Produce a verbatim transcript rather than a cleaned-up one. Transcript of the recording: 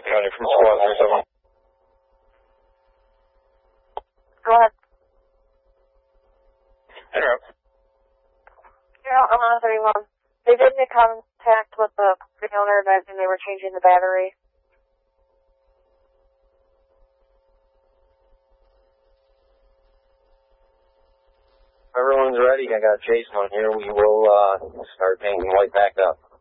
County from Squad zero seven. Go ahead. Interrupt. Yeah, I'm on thirty-one. They did make contact with the owner advising they were changing the battery. Everyone's ready. I got Jason on here. We will uh, start painting white back up.